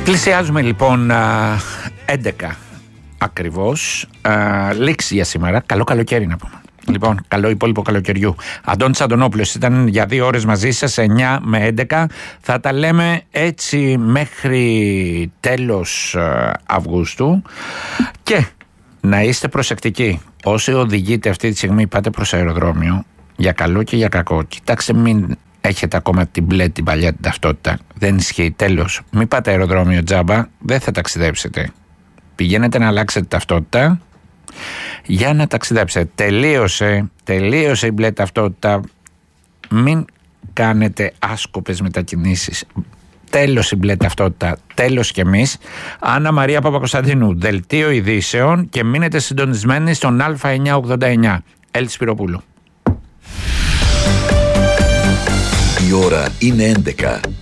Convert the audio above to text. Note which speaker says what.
Speaker 1: Πλησιάζουμε λοιπόν 11 ακριβώς. Λήξη για σήμερα. Καλό καλοκαίρι να πούμε. Λοιπόν, καλό υπόλοιπο καλοκαιριού. Αντώνης Αντωνόπουλος ήταν για 2 ώρες μαζί σας, 9 με 11. Θα τα λέμε έτσι μέχρι τέλος Αυγούστου. Και να είστε προσεκτικοί. Όσοι οδηγείτε αυτή τη στιγμή, πάτε προς αεροδρόμιο, για καλό και για κακό. Κοιτάξτε, μην έχετε ακόμα την μπλε, την παλιά την ταυτότητα. Δεν ισχύει, τέλος. Μην πάτε αεροδρόμιο τζάμπα, δεν θα ταξιδέψετε. Πηγαίνετε να αλλάξετε ταυτότητα για να ταξιδέψετε. Τελείωσε η μπλε ταυτότητα. Μην κάνετε άσκοπες μετακινήσεις. Τέλος η μπλε ταυτότητα, τέλος κι εμείς. Άννα Μαρία Παπακοσταντίνου, Δελτίο Ειδήσεων, και μείνετε συντονισμένοι στον Α989. Έλτη Σπυροπούλου.
Speaker 2: Η ώρα είναι 11.